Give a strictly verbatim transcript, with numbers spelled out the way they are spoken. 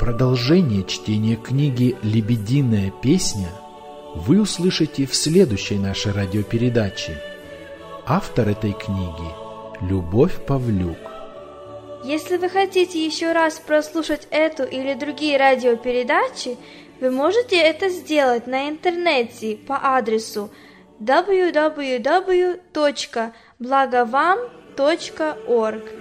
Продолжение чтения книги «Лебединая песня» вы услышите в следующей нашей радиопередаче. Автор этой книги – Любовь Павлюк. Если вы хотите еще раз прослушать эту или другие радиопередачи, вы можете это сделать на интернете по адресу дабл ю дабл ю дабл ю точка благовам точка орг.